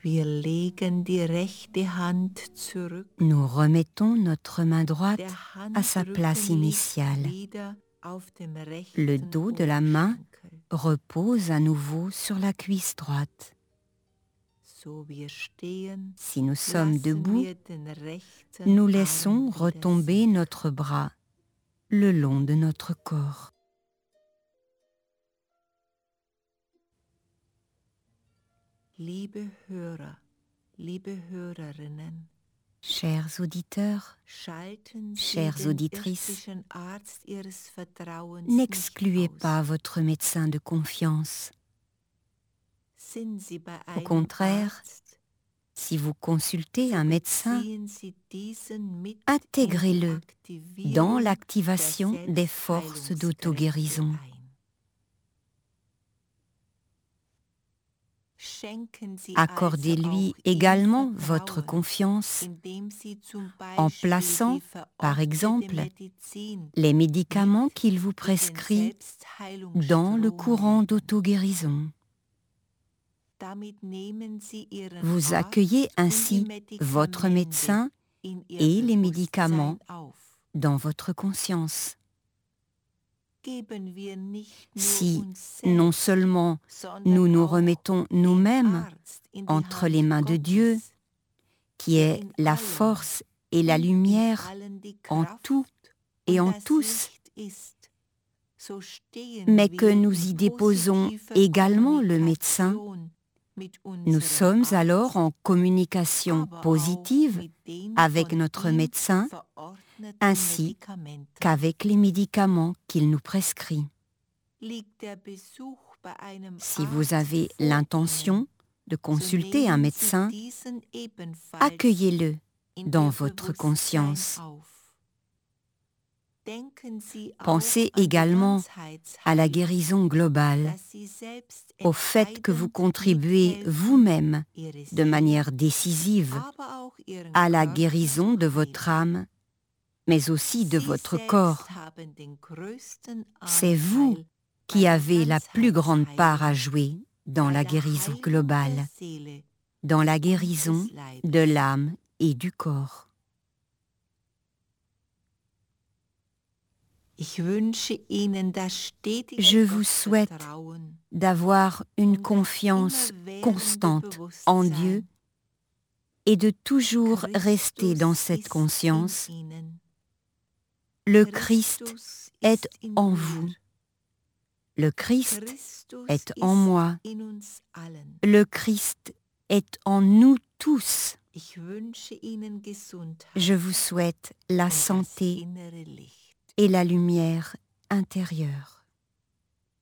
Nous remettons notre main droite à sa place initiale. Le dos de la main repose à nouveau sur la cuisse droite. Si nous sommes debout, nous laissons retomber notre bras le long de notre corps. Chers auditeurs, chères auditrices, n'excluez pas votre médecin de confiance. Au contraire, si vous consultez un médecin, intégrez-le dans l'activation des forces d'auto-guérison. Accordez-lui également votre confiance en plaçant, par exemple, les médicaments qu'il vous prescrit dans le courant d'auto-guérison. Vous accueillez ainsi votre médecin et les médicaments dans votre conscience. Si non seulement nous nous remettons nous-mêmes entre les mains de Dieu, qui est la force et la lumière en tout et en tous, mais que nous y déposons également le médecin, nous sommes alors en communication positive avec notre médecin ainsi qu'avec les médicaments qu'il nous prescrit. Si vous avez l'intention de consulter un médecin, accueillez-le dans votre conscience. Pensez également à la guérison globale, au fait que vous contribuez vous-même de manière décisive à la guérison de votre âme, mais aussi de votre corps. C'est vous qui avez la plus grande part à jouer dans la guérison globale, dans la guérison de l'âme et du corps. Je vous souhaite d'avoir une confiance constante en Dieu et de toujours rester dans cette conscience. Le Christ est en vous. Le Christ est en moi. Le Christ est en nous tous. Je vous souhaite la santé et la lumière intérieure.